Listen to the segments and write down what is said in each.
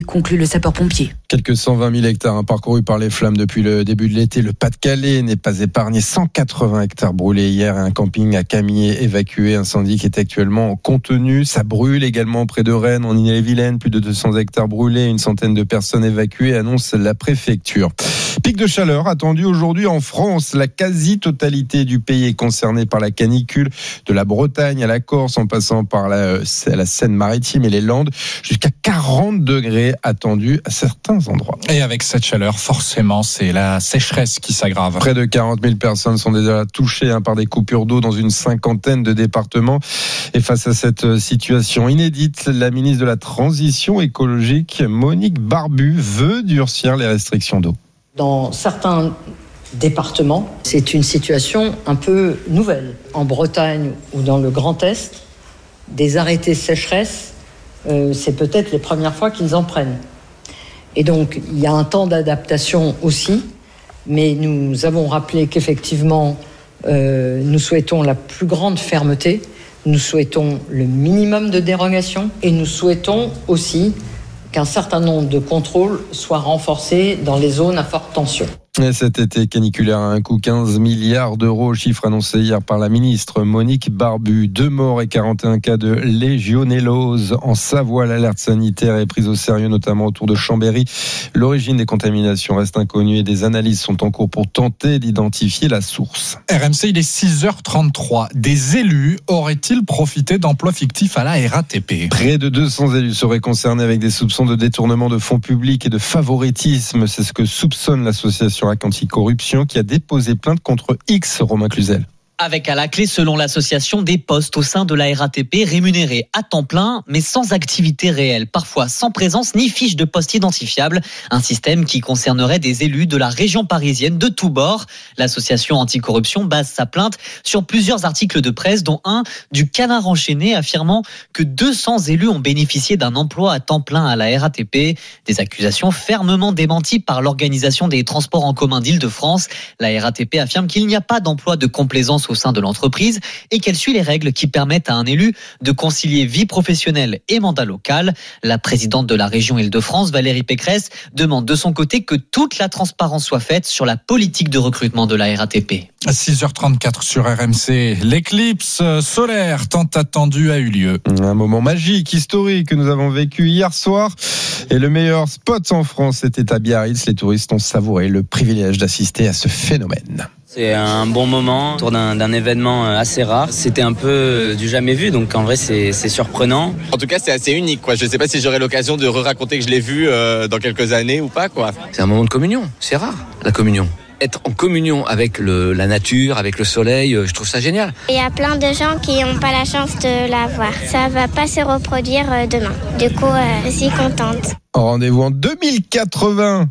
conclut le sapeur-pompier. Quelques 120 000 hectares parcourus par les flammes depuis le début de l'été. Le Pas-de-Calais n'est pas épargné. 180 hectares brûlés hier et un camping à Camillé évacué. Incendie qui est actuellement contenu. Ça brûle également près de Rennes, en Ille-et-Vilaine. Plus de 200 hectares brûlés. Une centaine de personnes évacuées, annonce la préfecture. Pic de chaleur attendu aujourd'hui en France. La quasi-totalité du pays est concernée par la canicule. De la Bretagne à la Corse, en passant par la Seine-Maritime et les Landes. Jusqu'à 40 degrés attendus à certains endroits. Et avec cette chaleur, forcément, c'est la sécheresse qui s'aggrave. Près de 40 000 personnes sont déjà touchées par des coupures d'eau dans une cinquantaine de départements. Et face à cette situation inédite, la ministre de la Transition écologique, Monique Barbu, veut durcir les restrictions d'eau. Dans certains départements, c'est une situation un peu nouvelle. En Bretagne ou dans le Grand Est, des arrêtés sécheresse, c'est peut-être les premières fois qu'ils en prennent. Et donc, il y a un temps d'adaptation aussi, mais nous avons rappelé qu'effectivement, nous souhaitons la plus grande fermeté, nous souhaitons le minimum de dérogation et nous souhaitons aussi qu'un certain nombre de contrôles soient renforcés dans les zones à forte tension. Et cet été caniculaire a un coût 15 milliards d'euros, chiffre annoncé hier par la ministre Monique Barbu. 2 morts et 41 cas de légionellose en Savoie. L'alerte sanitaire est prise au sérieux, notamment autour de Chambéry. L'origine des contaminations reste inconnue et des analyses sont en cours pour tenter d'identifier la source. RMC, il est 6h33. Des élus auraient-ils profité d'emplois fictifs à la RATP ? Près de 200 élus seraient concernés avec des soupçons de détournement de fonds publics et de favoritisme. C'est ce que soupçonne l'association anticorruption qui a déposé plainte contre X, Romain Cluzel. Avec à la clé, selon l'association, des postes au sein de la RATP rémunérés à temps plein, mais sans activité réelle, parfois sans présence ni fiche de poste identifiable. Un système qui concernerait des élus de la région parisienne de tous bords. L'association anticorruption base sa plainte sur plusieurs articles de presse, dont un du Canard enchaîné affirmant que 200 élus ont bénéficié d'un emploi à temps plein à la RATP. Des accusations fermement démenties par l'Organisation des transports en commun d'Île-de-France. La RATP affirme qu'il n'y a pas d'emploi de complaisance au sein de l'entreprise et qu'elle suit les règles qui permettent à un élu de concilier vie professionnelle et mandat local. La présidente de la région Île-de-France, Valérie Pécresse, demande de son côté que toute la transparence soit faite sur la politique de recrutement de la RATP. À 6h34 sur RMC, l'éclipse solaire tant attendue a eu lieu. Un moment magique, historique que nous avons vécu hier soir. Et le meilleur spot en France, c'était à Biarritz. Les touristes ont savouré le privilège d'assister à ce phénomène. C'est un bon moment autour d'un événement assez rare. C'était un peu du jamais vu, donc en vrai c'est surprenant. En tout cas c'est assez unique, quoi. Je ne sais pas si j'aurai l'occasion de raconter que je l'ai vu dans quelques années ou pas, quoi. C'est un moment de communion, c'est rare la communion. Être en communion avec la nature, avec le soleil, je trouve ça génial. Il y a plein de gens qui n'ont pas la chance de la voir. Ça ne va pas se reproduire demain. Du coup, je suis contente. Rendez-vous en 2081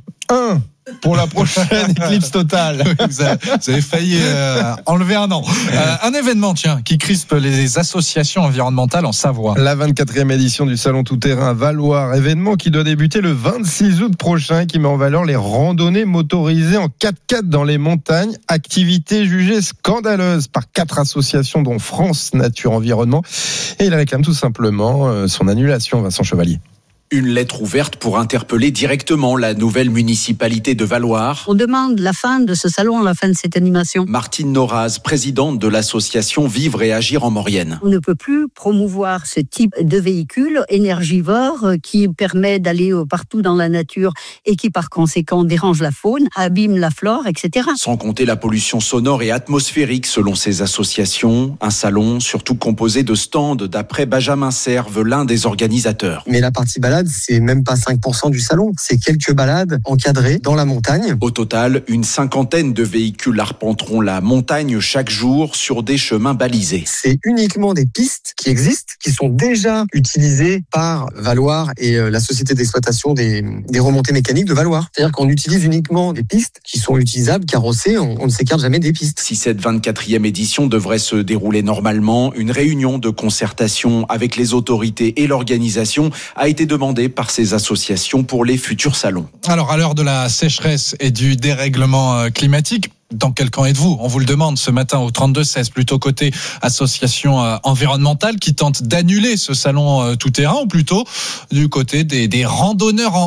pour la prochaine éclipse totale. Vous avez failli enlever un an. Un événement, tiens, qui crispe les associations environnementales en Savoie. La 24e édition du Salon Tout-Terrain à Valloire. Événement qui doit débuter le 26 août prochain, qui met en valeur les randonnées motorisées en 4x4 dans les montagnes. Activité jugée scandaleuse par 4 associations, dont France Nature Environnement. Et il réclame tout simplement son annulation, Vincent Chevalier. Une lettre ouverte pour interpeller directement la nouvelle municipalité de Valloire. On demande la fin de ce salon, la fin de cette animation. Martine Noraz, présidente de l'association Vivre et Agir en Maurienne. On ne peut plus promouvoir ce type de véhicule énergivore qui permet d'aller partout dans la nature et qui par conséquent dérange la faune, abîme la flore, etc. Sans compter la pollution sonore et atmosphérique selon ces associations. Un salon surtout composé de stands d'après Benjamin Serve, l'un des organisateurs. Mais la partie balade, c'est même pas 5% du salon. C'est quelques balades encadrées dans la montagne. Au total, une cinquantaine de véhicules arpenteront la montagne chaque jour sur des chemins balisés. C'est uniquement des pistes qui existent, qui sont déjà utilisées par Valloire et la société d'exploitation des remontées mécaniques de Valloire. C'est-à-dire qu'on utilise uniquement des pistes qui sont utilisables, carrossées, on ne s'écarte jamais des pistes. Si cette 24e édition devrait se dérouler normalement, une réunion de concertation avec les autorités et l'organisation a été demandée par ces associations pour les futurs salons. Alors, à l'heure de la sécheresse et du dérèglement climatique, dans quel camp êtes-vous ? On vous le demande ce matin au 32-16, plutôt côté association environnementale qui tente d'annuler ce salon tout-terrain ou plutôt du côté des randonneurs